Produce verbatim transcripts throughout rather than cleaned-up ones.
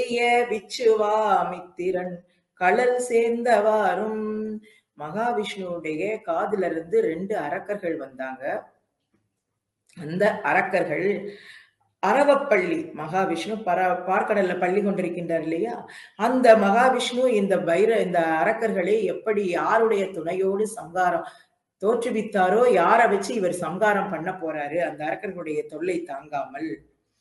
செய்ய விச்சுவாமித்திரன் களல் சேர்ந்தவாறும். மகாவிஷ்ணுவுடைய காதுல இருந்து ரெண்டு அரக்கர்கள் வந்தாங்க. அந்த அரக்கர்கள் அரவப்பள்ளி மகாவிஷ்ணு பர பார்க்கடல்ல பள்ளி கொண்டிருக்கின்றார் இல்லையா, அந்த மகாவிஷ்ணு இந்த பைர இந்த அரக்கர்களை எப்படி யாருடைய துணையோடு சங்காரம் தோற்றுவித்தாரோ, யாரை வச்சு இவர் சங்காரம் பண்ண போறாரு, அந்த அரக்கர்களுடைய தொல்லை தாங்காமல்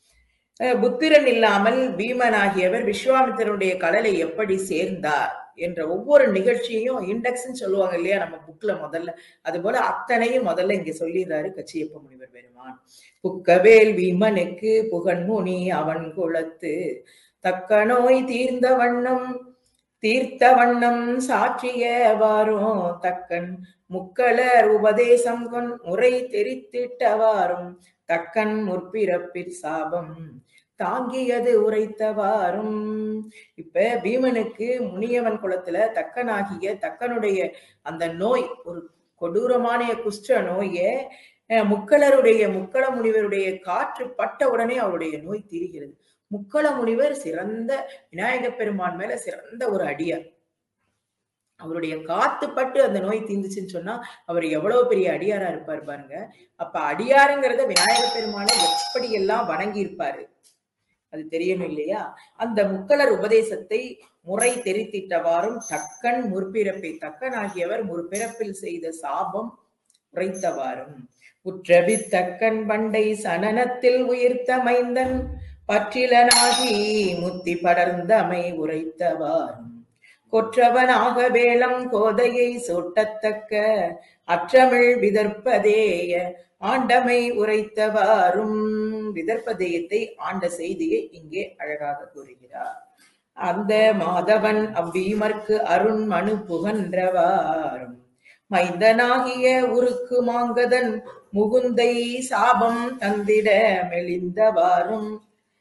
புத்திரன் இல்லாமல் பீமனாகியவர் விஸ்வாமித்திரனுடைய கடலை எப்படி சேர்ந்தார் என்ற ஒவ்வொரு நிகழ்ச்சியையும் இண்டெக்ஸ் சொல்லுவாங்க இல்லையா நம்ம புக்ல முதல்ல, அது போல அத்தனையும் முதல்ல இங்க சொல்லிடுறாரு கச்சியப்ப முனிவர் பெருமான். புக்கவேல் வீமனுக்கு புகன்முனி அவன் குலத்து தக்க நோய் தீர்ந்த வண்ணம் தீர்த்த வண்ணம் சாற்றியவாறும் தக்கன் முக்களர் உபதேசம் கொன் முறை தெரித்திட்டவாறும் தக்கன் முற்பிறப்பிற் சாபம் தாங்கியது உரைத்தவாறும். இப்ப பீமனுக்கு முனியவன் குலத்துல தக்கனாகிய தக்கனுடைய அந்த நோய், ஒரு கொடூரமான குஷ்ட நோய முக்களருடைய முக்கள முனிவருடைய காற்று பட்ட உடனே அவருடைய நோய் தீருகிறது. முக்கள முனிவர் சிறந்த விநாயக பெருமான் மேல சிறந்த ஒரு அடியார். அவருடைய காத்து பட்டு அந்த நோய் தீர்ந்துச்சுன்னு சொன்னா அவர் எவ்வளவு பெரிய அடியாரா இருப்பார் பாருங்க. அப்ப அடியாருங்கிறத விநாயக பெருமானை எப்படி எல்லாம் வணங்கி இருப்பாரு அது தெரியணும் இல்லையா. அந்த முக்களர் உபதேசத்தை முறை தெரித்திட்டவாறும் தக்கன் முற்பிறப்பை தக்கன் ஆகியவர் முற்பிறப்பில் செய்த சாபம் உரைத்தவாறும். உற்றபி தக்கன் பண்டை சனனத்தில் உயிர்த்த மைந்தன் பற்றிலனாகி முத்தி படர்ந்தமை உரைத்தவாறும். கொற்றவனாக வேளம் கோதையை சூட்டத்தக்க அற்றமிழ் விதர்ப்பதேய ஆண்டமை உரைத்தவாறும். விதர்ப்பதேயத்தை ஆண்ட செய்தியை இங்கே அழகாக கூறுகிறார். அந்த மாதவன் அவ்வீமர்க்கு அருண் மனு புகன்றவாறும் மைந்தனாகிய உருக்கு மாங்கதன் முகுந்தை சாபம் தந்திட மெலிந்தவாறும்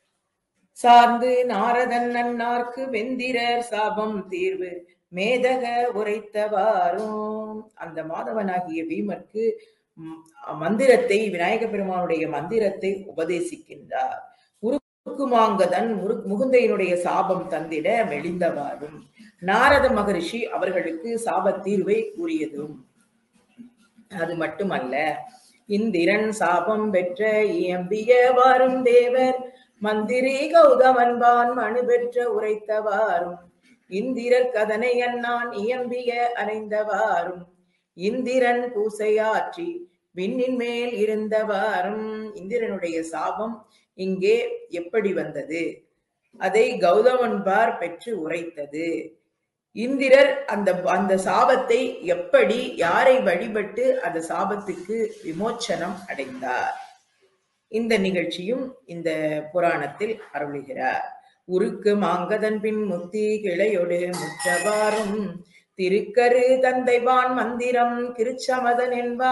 சார்ந்து நாரதன் நன்னார்க்கு வெந்திரர் சாபம் தீர்வு மேதக உரைத்தவாறும். அந்த மாதவனாகிய பீமர்க்கு மந்திரத்தை விநாயக பெருமானுடைய மந்திரத்தை உபதேசிக்கின்றார். உருக்குமாங்கதன் முகுந்தையினுடைய சாபம் தந்திட மெலிந்தவாறும் நாரத மகரிஷி அவர்களுக்கு சாப தீர்வை கூறியதும். அது மட்டுமல்ல, இந்திரன் சாபம் பெற்ற இயம்பியவாறும் தேவர் மந்திரி கௌதமன்பான் மனு பெற்ற உரைத்தவாறும் இந்திரர் கதனை அண்ணான் இயம்பிய அணைந்தவாறும் இந்திரன் பூசையாற்றி விண்ணின் மேல் இருந்தவாறும். இந்திரனுடைய சாபம் இங்கே எப்படி வந்தது, அதை கௌதமன்பார் பெற்று உரைத்தது. இந்திரர் அந்த அந்த சாபத்தை எப்படி யாரை வழிபட்டு அந்த சாபத்துக்கு விமோச்சனம் அடைந்தார், இந்த நிகழ்ச்சியும் இந்த புராணத்தில் அருளுகிறார். உருக்கு மாங்கதன் பின் முத்தி கிளையொடு முற்றவாறும் திருக்கரு தந்தைவான் மந்திரம் கிருச்சமதன் என்பான்